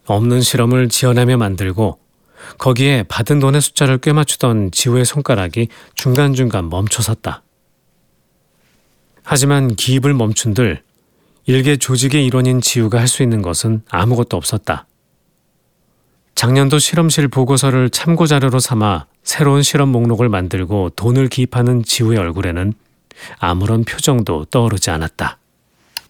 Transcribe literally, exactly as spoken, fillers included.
없는 실험을 지어내며 만들고 거기에 받은 돈의 숫자를 꿰맞추던 지우의 손가락이 중간중간 멈춰섰다. 하지만 기입을 멈춘들 일개 조직의 일원인 지우가 할 수 있는 것은 아무것도 없었다. 작년도 실험실 보고서를 참고자료로 삼아 새로운 실험 목록을 만들고 돈을 기입하는 지우의 얼굴에는 아무런 표정도 떠오르지 않았다.